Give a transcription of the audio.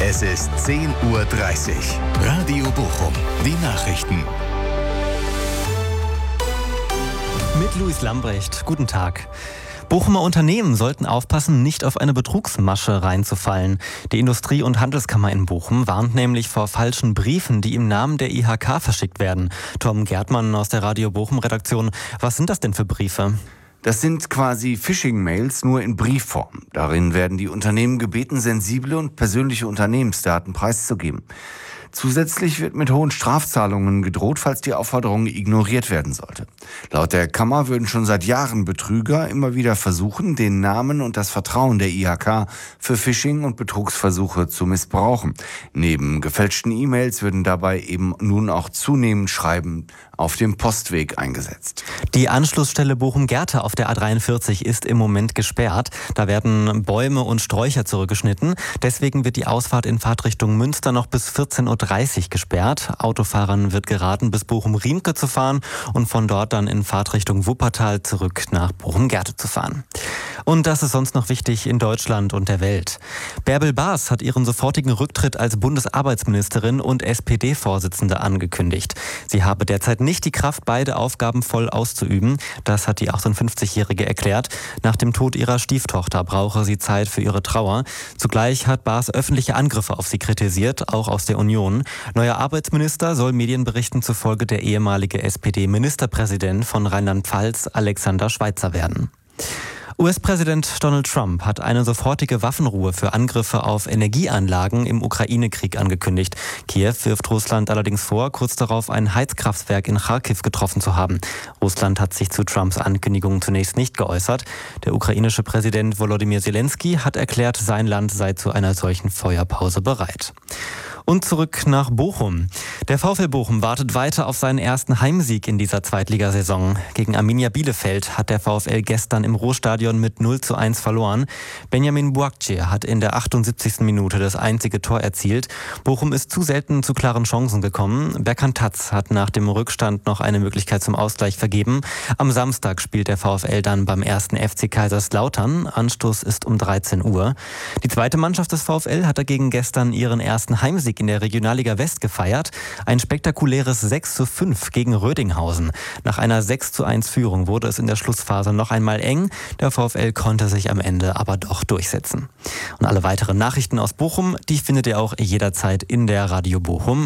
Es ist 10:30 Uhr. Radio Bochum, die Nachrichten. Mit Luis Lambrecht. Guten Tag. Bochumer Unternehmen sollten aufpassen, nicht auf eine Betrugsmasche reinzufallen. Die Industrie- und Handelskammer in Bochum warnt nämlich vor falschen Briefen, die im Namen der IHK verschickt werden. Tom Gärtmann aus der Radio Bochum-Redaktion. Was sind das denn für Briefe? Das sind quasi Phishing-Mails, nur in Briefform. Darin werden die Unternehmen gebeten, sensible und persönliche Unternehmensdaten preiszugeben. Zusätzlich wird mit hohen Strafzahlungen gedroht, falls die Aufforderung ignoriert werden sollte. Laut der Kammer würden schon seit Jahren Betrüger immer wieder versuchen, den Namen und das Vertrauen der IHK für Phishing- und Betrugsversuche zu missbrauchen. Neben gefälschten E-Mails würden dabei eben nun auch zunehmend Schreiben auf dem Postweg eingesetzt. Die Anschlussstelle Bochum-Gerte auf der A43 ist im Moment gesperrt. Da werden Bäume und Sträucher zurückgeschnitten. Deswegen wird die Ausfahrt in Fahrtrichtung Münster noch bis 14:30 Uhr gesperrt. Autofahrern wird geraten, bis Bochum-Riemke zu fahren und von dort dann in Fahrtrichtung Wuppertal zurück nach Bochum-Gerte zu fahren. Und das ist sonst noch wichtig in Deutschland und der Welt. Bärbel Baas hat ihren sofortigen Rücktritt als Bundesarbeitsministerin und SPD-Vorsitzende angekündigt. Sie habe derzeit nicht die Kraft, beide Aufgaben voll auszuüben. Das hat die 58-Jährige erklärt. Nach dem Tod ihrer Stieftochter brauche sie Zeit für ihre Trauer. Zugleich hat Baas öffentliche Angriffe auf sie kritisiert, auch aus der Union. Neuer Arbeitsminister soll Medienberichten zufolge der ehemalige SPD-Ministerpräsident von Rheinland-Pfalz, Alexander Schweitzer, werden. US-Präsident Donald Trump hat eine sofortige Waffenruhe für Angriffe auf Energieanlagen im Ukraine-Krieg angekündigt. Kiew wirft Russland allerdings vor, kurz darauf ein Heizkraftwerk in Charkiw getroffen zu haben. Russland hat sich zu Trumps Ankündigung zunächst nicht geäußert. Der ukrainische Präsident Volodymyr Zelensky hat erklärt, sein Land sei zu einer solchen Feuerpause bereit. Und zurück nach Bochum. Der VfL Bochum wartet weiter auf seinen ersten Heimsieg in dieser Zweitligasaison. Gegen Arminia Bielefeld hat der VfL gestern im Ruhrstadion mit 0:1 verloren. Benjamin Buakce hat in der 78. Minute das einzige Tor erzielt. Bochum ist zu selten zu klaren Chancen gekommen. Berkan Tatz hat nach dem Rückstand noch eine Möglichkeit zum Ausgleich vergeben. Am Samstag spielt der VfL dann beim 1. FC Kaiserslautern. Anstoß ist um 13 Uhr. Die zweite Mannschaft des VfL hat dagegen gestern ihren ersten Heimsieg in der Regionalliga West gefeiert. Ein spektakuläres 6:5 gegen Rödinghausen. Nach einer 6:1 Führung wurde es in der Schlussphase noch einmal eng. Der VfL konnte sich am Ende aber doch durchsetzen. Und alle weiteren Nachrichten aus Bochum, die findet ihr auch jederzeit in der Radio Bochum